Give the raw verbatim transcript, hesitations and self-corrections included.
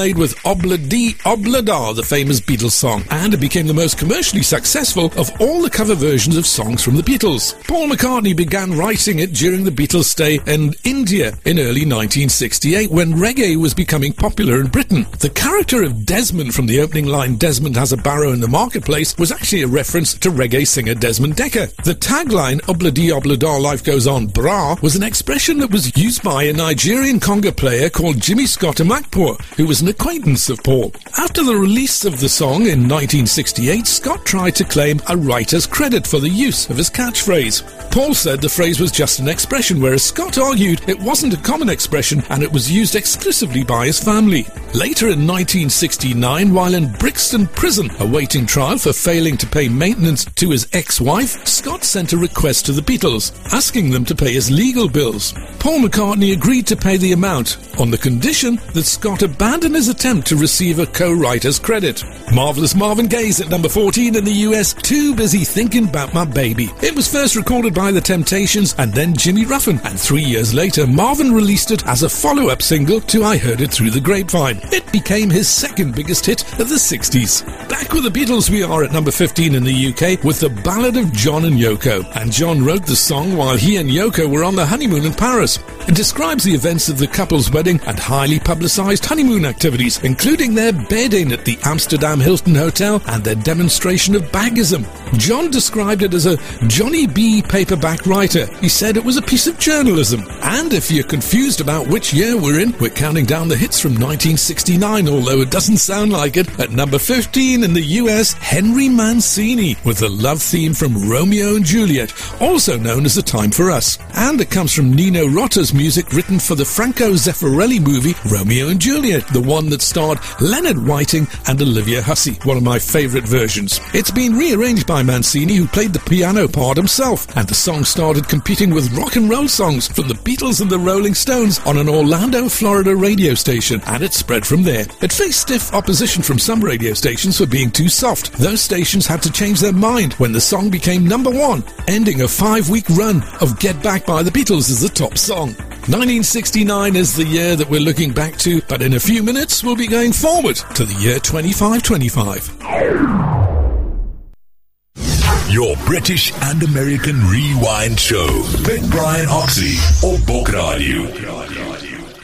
with Obla Di Obla Da, the famous Beatles song, and it became the most commercially successful of all the cover versions of songs from the Beatles. Paul McCartney began writing it during the Beatles' stay in India in early nineteen sixty-eight, when reggae was becoming popular in Britain. The character of Desmond from the opening line, "Desmond has a barrow in the marketplace," was actually a reference to reggae singer Desmond Dekker. The tagline, "Obla Di Obla Da, life goes on, bra," was an expression that was used by a Nigerian conga player called Jimmy Scott Amakpo, who was an acquaintance of Paul. After the release of the song in nineteen sixty-eight, Scott tried to claim a writer's credit for the use of his catchphrase. Paul said the phrase was just an expression, whereas Scott argued it wasn't a common expression and it was used exclusively by his family. Later in nineteen sixty-nine, while in Brixton Prison awaiting trial for failing to pay maintenance to his ex-wife, Scott sent a request to the Beatles, asking them to pay his legal bills. Paul McCartney agreed to pay the amount, on the condition that Scott abandon his attempt to receive a co-writer's credit. Marvelous Marvin Gaye's at number fourteen in the U S, "Too Busy Thinking About My Baby." It was first recorded by The Temptations and then Jimmy Ruffin, and three years later Marvin released it as a follow-up single to "I Heard It Through the Grapevine." It became his second biggest hit of the sixties. Back with the Beatles we are at number fifteen in the U K with The Ballad of John and Yoko, and John wrote the song while he and Yoko were on their honeymoon in Paris. It describes the events of the couple's wedding and highly publicised honeymoon activities, including their bed-in at the Amsterdam Hilton Hotel and their demonstration of baggism. John described it as a Johnny B. paperback writer. He said it was a piece of journalism. And if you're confused about which year we're in, we're counting down the hits from nineteen sixty-nine, although it doesn't sound like it. At number fifteen in the U S, Henry Mancini with the love theme from Romeo and Juliet, also known as A Time for Us. And it comes from Nino Rota's music written for the Franco Zeffirelli movie Romeo and Juliet, the one that starred Leonard Whiting and Olivia Hussey, one of my favourite versions. It's been rearranged by Mancini, who played the piano part himself, and the song started competing with rock and roll songs from the Beatles and the Rolling Stones on an Orlando, Florida radio station, and it spread from there. It faced stiff opposition from some radio stations for being too soft. Those stations had to change their mind when the song became number one, ending a five-week run of Get Back by the Beatles as the top song. nineteen sixty-nine is the year that we're looking back to, but in a few minutes we'll be going forward to the year twenty-five twenty-five. Your British and American Rewind Show with Brian Oxley or Book Radio.